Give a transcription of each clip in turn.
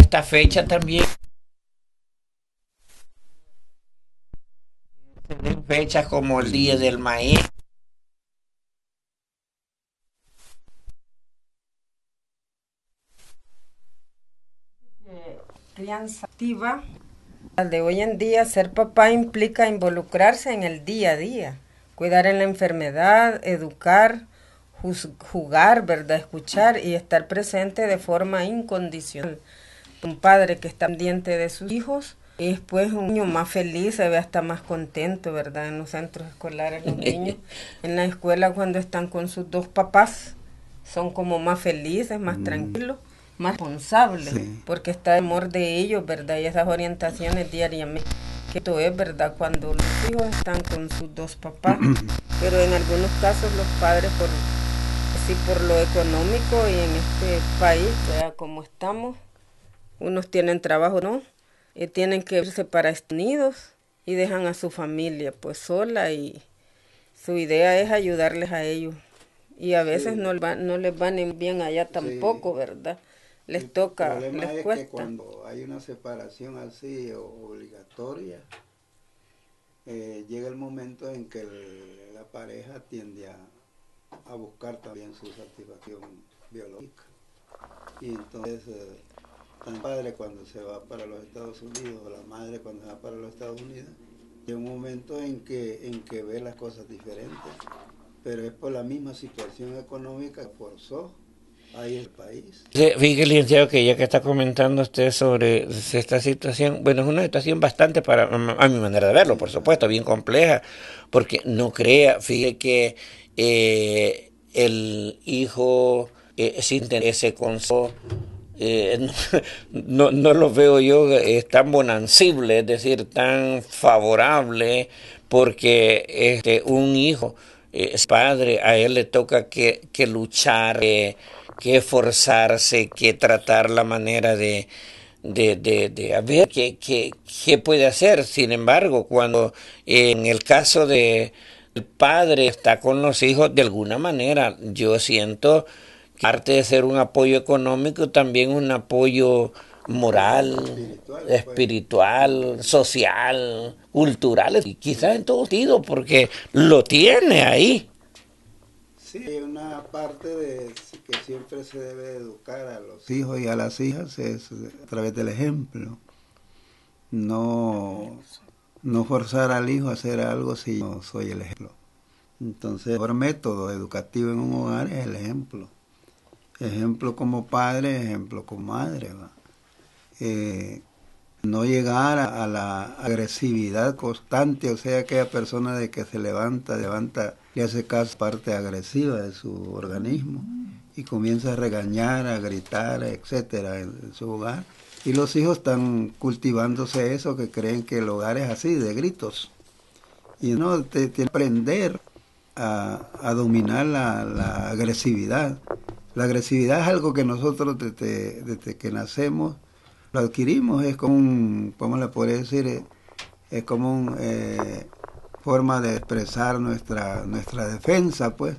esta fecha también se den fechas como el Día del Maíz. Crianza activa. Al de hoy en día, ser papá implica involucrarse en el día a día, cuidar en la enfermedad, educar, jugar, ¿verdad? Escuchar y estar presente de forma incondicional. Un padre que está pendiente de sus hijos y después un niño más feliz, se ve hasta más contento, ¿verdad? En los centros escolares los niños, en la escuela cuando están con sus dos papás, son como más felices, más tranquilos, más responsables, sí, porque está el amor de ellos, ¿verdad? Y esas orientaciones diariamente, que esto es, ¿verdad? Cuando los hijos están con sus dos papás, pero en algunos casos los padres, por lo económico y en este país, ¿verdad? Como estamos, unos tienen trabajo, ¿no? Y tienen que irse para Estados Unidos y dejan a su familia pues sola, y su idea es ayudarles a ellos. Y a veces sí, no les van bien allá tampoco, sí, ¿verdad? Les toca, les cuesta. El problema es que cuando hay una separación así obligatoria, llega el momento en que la pareja tiende a buscar también su satisfacción biológica. Y entonces, el padre cuando se va para los Estados Unidos, o la madre cuando se va para los Estados Unidos, llega un momento en que ve las cosas diferentes, pero es por la misma situación económica que forzó ahí el país. Sí, fíjese, licenciado, que ya que está comentando usted sobre esta situación, bueno, es una situación bastante, a mi manera de verlo, por supuesto, bien compleja, porque no crea, fíjese que el hijo sin tener ese consejo, no lo veo yo tan bonancible, es decir, tan favorable, porque un hijo es padre, a él le toca que luchar, que esforzarse, que tratar la manera de a ver qué puede hacer. Sin embargo, cuando en el caso de el padre está con los hijos, de alguna manera yo siento que aparte de ser un apoyo económico, también un apoyo moral, espiritual, social, cultural, y quizás en todo sentido, porque lo tiene ahí. Sí, hay una parte de que siempre se debe educar a los hijos y a las hijas es a través del ejemplo. No forzar al hijo a hacer algo si yo no soy el ejemplo. Entonces, el mejor método educativo en un hogar es el ejemplo. Ejemplo como padre, ejemplo como madre, ¿va? No llegar a la agresividad constante, o sea, aquella persona de que se levanta y hace caso parte agresiva de su organismo y comienza a regañar, a gritar, etcétera, en su hogar. Y los hijos están cultivándose eso, que creen que el hogar es así, de gritos. Y no, tiene que aprender a dominar la agresividad. La agresividad es algo que nosotros desde que nacemos lo adquirimos, es como ¿cómo le podría decir? Es como una forma de expresar nuestra defensa, pues.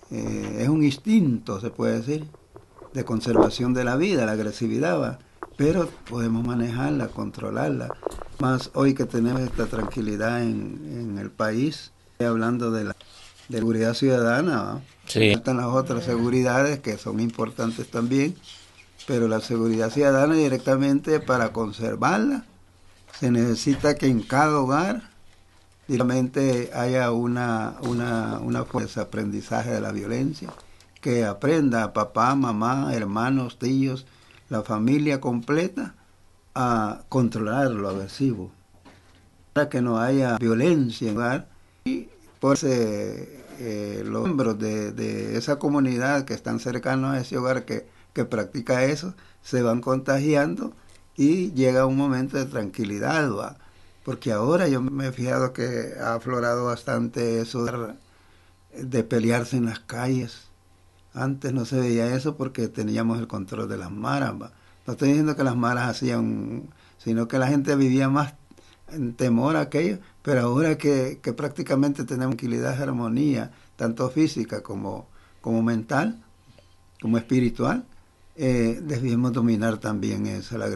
Es un instinto, se puede decir, de conservación de la vida, la agresividad, ¿va? Pero podemos manejarla, controlarla. Más hoy que tenemos esta tranquilidad en el país, hablando de seguridad ciudadana, ¿va? Sí. Faltan las otras seguridades que son importantes también, pero la seguridad ciudadana directamente para conservarla se necesita que en cada hogar directamente haya una fuerza de aprendizaje de la violencia, que aprenda papá, mamá, hermanos, tíos, la familia completa a controlar lo agresivo, para que no haya violencia en el hogar. Y por eso los miembros de esa comunidad que están cercanos a ese hogar que practica eso, se van contagiando y llega un momento de tranquilidad, ¿va? Porque ahora yo me he fijado que ha aflorado bastante eso de pelearse en las calles. Antes no se veía eso porque teníamos el control de las maras, ¿va? No estoy diciendo que las maras hacían, sino que la gente vivía más en temor a aquello, pero ahora que prácticamente tenemos tranquilidad y armonía, tanto física como mental, como espiritual, debemos dominar también eso, la